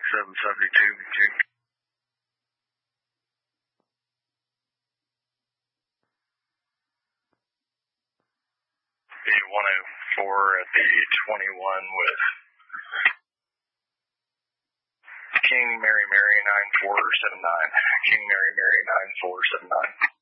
772. The 104 at the 21 with King Mary Mary 9479. King Mary Mary 9479.